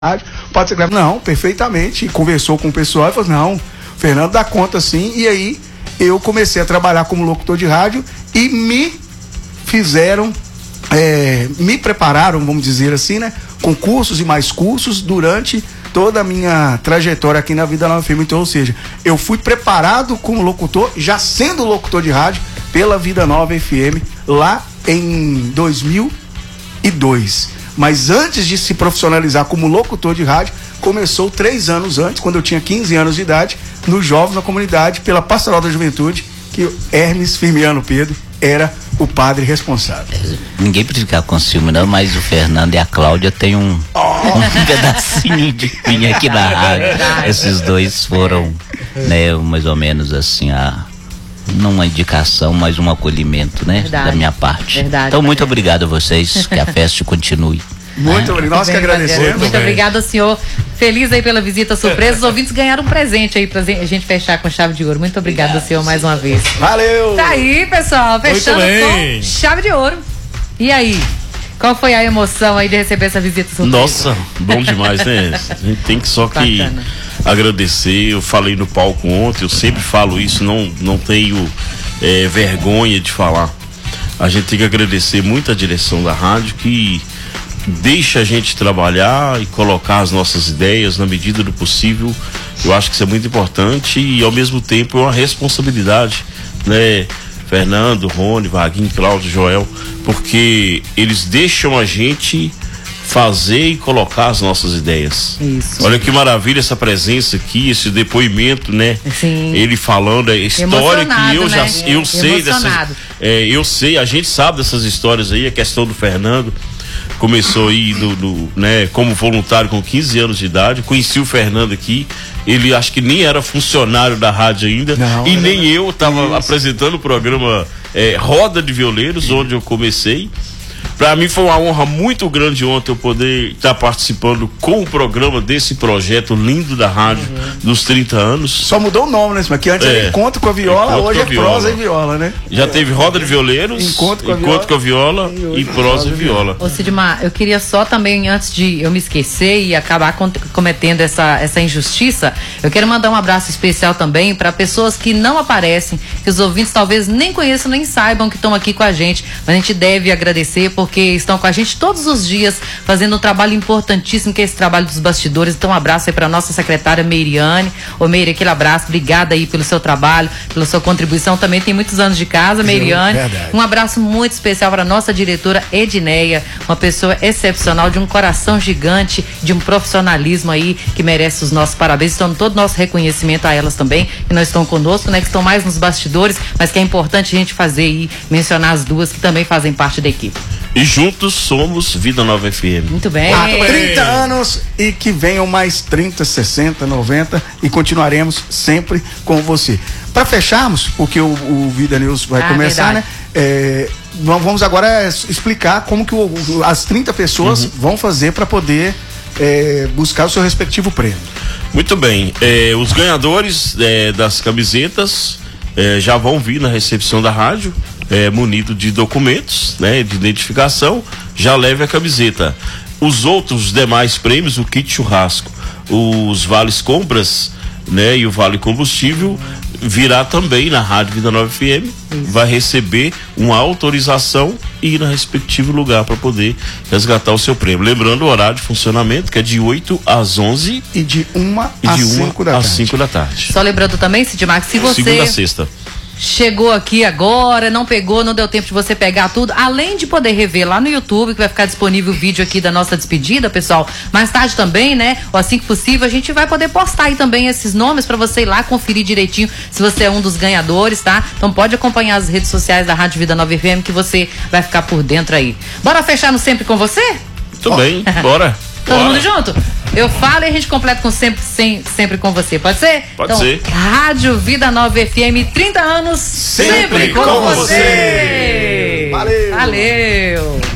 Pode ser grave? Não, perfeitamente. Conversou com o pessoal e falou, não, Fernando dá conta sim. E aí eu comecei a trabalhar como locutor de rádio e me fizeram, me prepararam, vamos dizer assim, né? Com cursos e mais cursos durante toda a minha trajetória aqui na Vida Nova FM. Então, ou seja, eu fui preparado como locutor, já sendo locutor de rádio pela Vida Nova FM lá em 2002. Mas antes de se profissionalizar como locutor de rádio, começou 3 anos antes, quando eu tinha 15 anos de idade, no Jovem na Comunidade, pela Pastoral da Juventude, que o Hermes Firmiano Pedro era o padre responsável. Ninguém precisa ficar com ciúme não, mas o Fernando e a Cláudia têm um pedacinho de pinha aqui na rádio. Esses dois foram, né, mais ou menos assim, não uma indicação, mas um acolhimento, né, da minha parte. Então, muito obrigado a vocês, que a festa continue. Muito obrigado, nós que agradecemos. Muito obrigado, senhor. Feliz aí pela visita surpresa. Os ouvintes ganharam um presente aí pra gente fechar com chave de ouro. Muito obrigado, senhor, mais uma vez. Valeu! Tá aí, pessoal, fechando com chave de ouro. E aí? Qual foi a emoção aí de receber essa visita surpresa? Nossa, bom demais, né? A gente tem que agradecer. Eu falei no palco ontem, eu sempre falo isso, não tenho vergonha de falar. A gente tem que agradecer muito a direção da rádio que deixa a gente trabalhar e colocar as nossas ideias na medida do possível. Eu acho que isso é muito importante e ao mesmo tempo é uma responsabilidade, né? Fernando, Rony, Vaguinho, Cláudio, Joel, porque eles deixam a gente fazer e colocar as nossas ideias. Isso. Olha que maravilha essa presença aqui, esse depoimento, né? Sim. Ele falando a história que eu já eu sei dessas, eu sei, a gente sabe dessas histórias aí, a questão do Fernando. Começou aí né, como voluntário com 15 anos de idade. Conheci o Fernando aqui. Ele acho que nem era funcionário da rádio ainda. Não, e nem eu estava apresentando o programa Roda de Violeiros, onde eu comecei. Para mim foi uma honra muito grande ontem eu poder estar participando com o programa desse projeto lindo da rádio dos 30 anos. Só mudou o nome, né? Que antes era Encontro com a Viola, hoje é Prosa e Viola, né? Já teve Roda de Violeiros, Encontro com a Viola e Prosa e Viola. Ô Sidmar, eu queria só também, antes de eu me esquecer e acabar cometendo essa injustiça, eu quero mandar um abraço especial também para pessoas que não aparecem, que os ouvintes talvez nem conheçam, nem saibam que estão aqui com a gente, mas a gente deve agradecer porque estão com a gente todos os dias fazendo um trabalho importantíssimo que é esse trabalho dos bastidores. Então um abraço aí para nossa secretária Meiriane. Ô Meire, aquele abraço, obrigada aí pelo seu trabalho, pela sua contribuição, também tem muitos anos de casa, Meiriane. Um abraço muito especial para nossa diretora Edneia, uma pessoa excepcional, de um coração gigante, de um profissionalismo aí que merece os nossos parabéns. Então todo o nosso reconhecimento a elas também, que não estão conosco, né, que estão mais nos bastidores, mas que é importante a gente fazer e mencionar as duas que também fazem parte da equipe. E juntos somos Vida Nova FM. Muito bem. 30 anos e que venham mais 30, 60, 90 e continuaremos sempre com você. Para fecharmos, porque o Vida News vai começar, verdade, né? Vamos agora explicar como que as 30 pessoas vão fazer para poder buscar o seu respectivo prêmio. Muito bem. Os ganhadores das camisetas já vão vir na recepção da rádio. Munido de documentos, né, de identificação, já leve a camiseta. Os outros demais prêmios, o kit churrasco, os vales compras, né, e o vale combustível, virá também na Rádio Vida Nova FM, vai receber uma autorização e ir no respectivo lugar para poder resgatar o seu prêmio. Lembrando o horário de funcionamento, que é de 8 às 11 e de 1 às 5 da tarde. Só lembrando também, Sidmar, que se você... Segunda a sexta. Chegou aqui agora, não pegou, não deu tempo de você pegar tudo, além de poder rever lá no YouTube, que vai ficar disponível o vídeo aqui da nossa despedida, pessoal, mais tarde também, né, ou assim que possível, a gente vai poder postar aí também esses nomes para você ir lá conferir direitinho se você é um dos ganhadores, tá? Então pode acompanhar as redes sociais da Rádio Vida Nova FM que você vai ficar por dentro aí. Bora fechar no Sempre com você? Tudo bem, bora. Todo mundo junto? Eu falo e a gente completa com sempre com você. Pode ser? Pode ser. Rádio Vida Nova FM, 30 anos, sempre com você. Valeu. Valeu.